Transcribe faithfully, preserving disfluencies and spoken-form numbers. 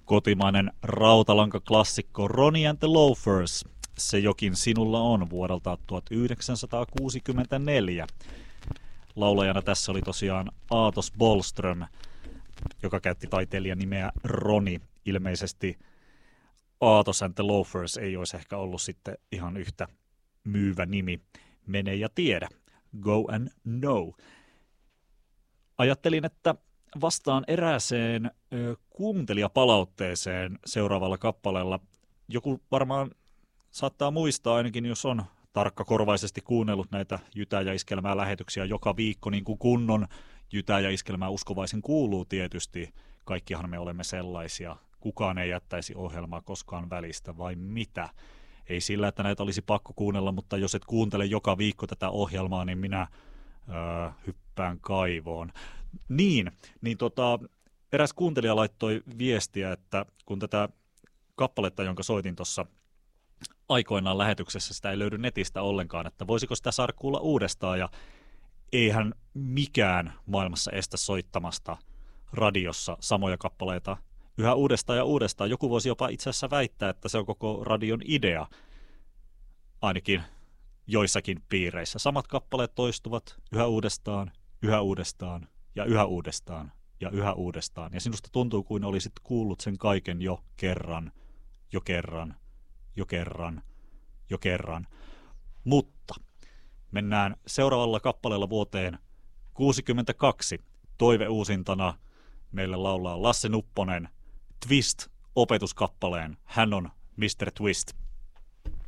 Kotimainen rautalankaklassikko Ronnie and the Loafers, Se jokin sinulla on, vuodelta tuhatyhdeksänsataakuusikymmentäneljä. Laulajana tässä oli tosiaan Aatos Bollström, joka käytti taiteilijan nimeä Roni. Ilmeisesti Aatos and the Loafers ei olisi ehkä ollut sitten ihan yhtä myyvä nimi. Mene ja tiedä. Go and know. Ajattelin, että vastaan erääseen ö, kuuntelijapalautteeseen seuraavalla kappaleella. Joku varmaan saattaa muistaa, ainakin jos on tarkkakorvaisesti kuunnellut näitä Jytä ja Iskelmää lähetyksiä joka viikko, niin kuin kunnon Jytä ja Iskelmää uskovaisen kuuluu tietysti. Kaikkihan me olemme sellaisia. Kukaan ei jättäisi ohjelmaa koskaan välistä, vai mitä? Ei sillä, että näitä olisi pakko kuunnella, mutta jos et kuuntele joka viikko tätä ohjelmaa, niin minä öö, hyppään kaivoon. Niin, niin tota, eräs kuuntelija laittoi viestiä, että kun tätä kappaletta, jonka soitin tuossa aikoinaan lähetyksessä, sitä ei löydy netistä ollenkaan, että voisiko sitä saada kuulla uudestaan, ja eihän mikään maailmassa estä soittamasta radiossa samoja kappaleita yhä uudestaan ja uudestaan. Joku voisi jopa itse asiassa väittää, että se on koko radion idea, ainakin joissakin piireissä. Samat kappaleet toistuvat yhä uudestaan, yhä uudestaan ja yhä uudestaan ja yhä uudestaan. Ja sinusta tuntuu kuin olisit kuullut sen kaiken jo kerran, jo kerran, jo kerran, jo kerran. Mutta mennään seuraavalla kappaleella vuoteen kuusikymmentäkaksi. Toiveuusintana meille laulaa Lasse Nupponen Twist -opetuskappaleen. Hän on mister Twist.